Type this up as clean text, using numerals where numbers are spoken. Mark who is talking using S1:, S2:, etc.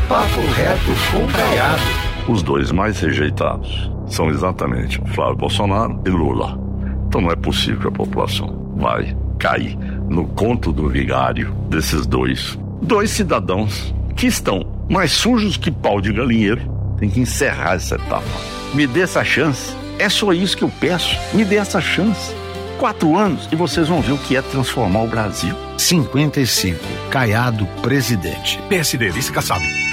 S1: Papo Reto com Caiado.
S2: Os dois mais rejeitados são exatamente Flávio Bolsonaro e Lula. Então não é possível que a população vai cair no conto do vigário desses dois cidadãos que estão mais sujos que pau de galinheiro. Tem que encerrar essa etapa. Me dê essa chance. É só isso que eu peço. Me dê essa chance. 4 anos e vocês vão ver o que é transformar o Brasil.
S3: 55. Caiado presidente.
S4: PSD, Vice Kassab.